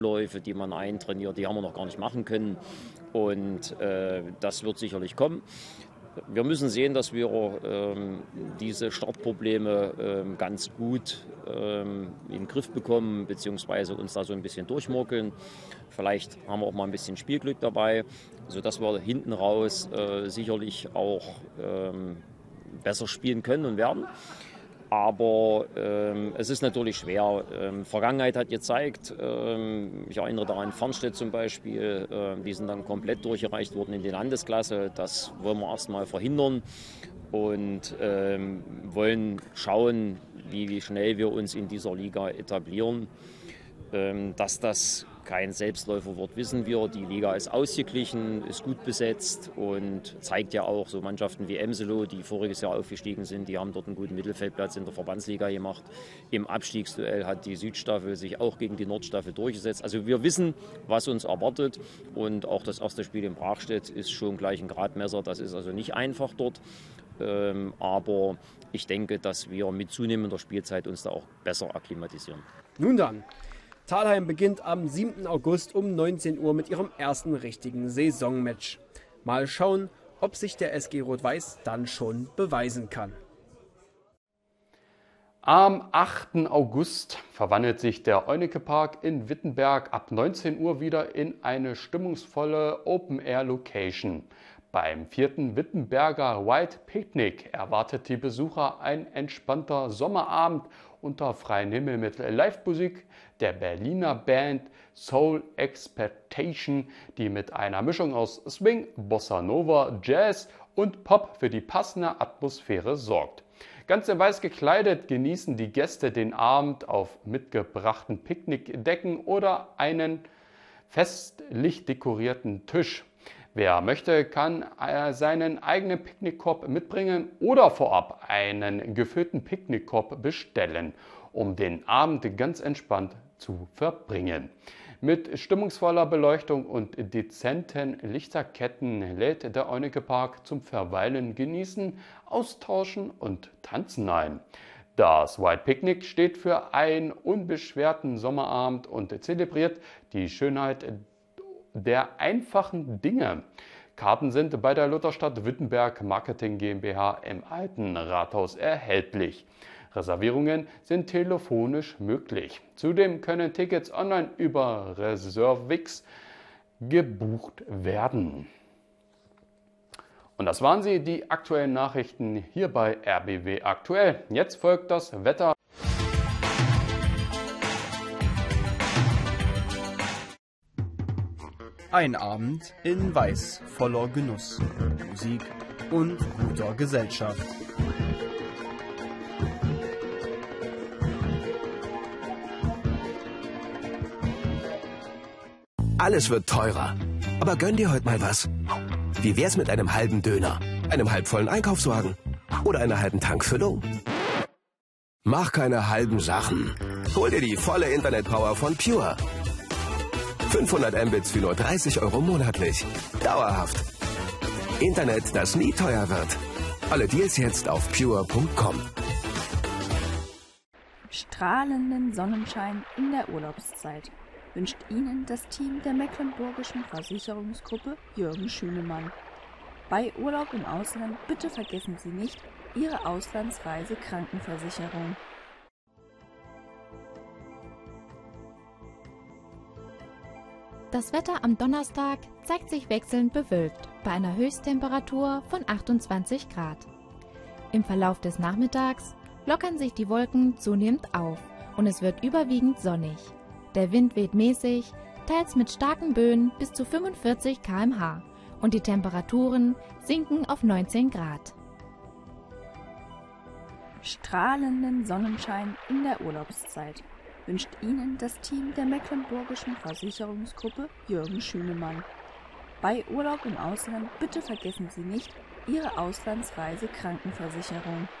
Läufe, die man eintrainiert, die haben wir noch gar nicht machen können. Und das wird sicherlich kommen. Wir müssen sehen, dass wir diese Startprobleme ganz gut in den Griff bekommen, beziehungsweise uns da so ein bisschen durchmurkeln. Vielleicht haben wir auch mal ein bisschen Spielglück dabei, sodass wir hinten raus sicherlich auch besser spielen können und werden. Aber es ist natürlich schwer. Vergangenheit hat gezeigt, ich erinnere daran, Farnstedt zum Beispiel, die sind dann komplett durchgereicht worden in die Landesklasse. Das wollen wir erstmal verhindern und wollen schauen, wie schnell wir uns in dieser Liga etablieren. Dass das kein Selbstläufer wird, wissen wir. Die Liga ist ausgeglichen, ist gut besetzt und zeigt ja auch, so Mannschaften wie Emselo, die voriges Jahr aufgestiegen sind, die haben dort einen guten Mittelfeldplatz in der Verbandsliga gemacht. Im Abstiegsduell hat die Südstaffel sich auch gegen die Nordstaffel durchgesetzt. Also wir wissen, was uns erwartet, und auch das erste Spiel in Brachstedt ist schon gleich ein Gradmesser. Das ist also nicht einfach dort, aber ich denke, dass wir mit zunehmender Spielzeit uns da auch besser akklimatisieren. Nun dann. Thalheim beginnt am 7. August um 19 Uhr mit ihrem ersten richtigen Saisonmatch. Mal schauen, ob sich der SG Rot-Weiß dann schon beweisen kann. Am 8. August verwandelt sich der Eunike-Park in Wittenberg ab 19 Uhr wieder in eine stimmungsvolle Open-Air-Location. Beim 4. Wittenberger White Picnic erwartet die Besucher ein entspannter Sommerabend unter freiem Himmel mit Live-Musik der Berliner Band Soul Expectation, die mit einer Mischung aus Swing, Bossa Nova, Jazz und Pop für die passende Atmosphäre sorgt. Ganz in weiß gekleidet genießen die Gäste den Abend auf mitgebrachten Picknickdecken oder einen festlich dekorierten Tisch. Wer möchte, kann seinen eigenen Picknickkorb mitbringen oder vorab einen gefüllten Picknickkorb bestellen, um den Abend ganz entspannt zu verbringen. Mit stimmungsvoller Beleuchtung und dezenten Lichterketten lädt der Eunike-Park zum Verweilen, Genießen, Austauschen und Tanzen ein. Das White Picnic steht für einen unbeschwerten Sommerabend und zelebriert die Schönheit der einfachen Dinge. Karten sind bei der Lutherstadt Wittenberg Marketing GmbH im Alten Rathaus erhältlich. Reservierungen sind telefonisch möglich. Zudem können Tickets online über Reservix gebucht werden. Und das waren sie, die aktuellen Nachrichten hier bei RBW Aktuell. Jetzt folgt das Wetter. Ein Abend in Weiß, voller Genuss, Musik und guter Gesellschaft. Alles wird teurer. Aber gönn dir heute mal was. Wie wär's mit einem halben Döner, einem halbvollen Einkaufswagen oder einer halben Tankfüllung? Mach keine halben Sachen. Hol dir die volle Internetpower von Pure. 500 Mbits für nur 30 € monatlich. Dauerhaft. Internet, das nie teuer wird. Alle Deals jetzt auf pure.com. Strahlenden Sonnenschein in der Urlaubszeit wünscht Ihnen das Team der Mecklenburgischen Versicherungsgruppe Jürgen Schünemann. Bei Urlaub im Ausland bitte vergessen Sie nicht Ihre Auslandsreise-Krankenversicherung. Das Wetter am Donnerstag zeigt sich wechselnd bewölkt bei einer Höchsttemperatur von 28 Grad. Im Verlauf des Nachmittags lockern sich die Wolken zunehmend auf und es wird überwiegend sonnig. Der Wind weht mäßig, teils mit starken Böen bis zu 45 km/h und die Temperaturen sinken auf 19 Grad. Strahlenden Sonnenschein in der Urlaubszeit wünscht Ihnen das Team der Mecklenburgischen Versicherungsgruppe Jürgen Schünemann. Bei Urlaub im Ausland bitte vergessen Sie nicht Ihre Auslandsreise-Krankenversicherung.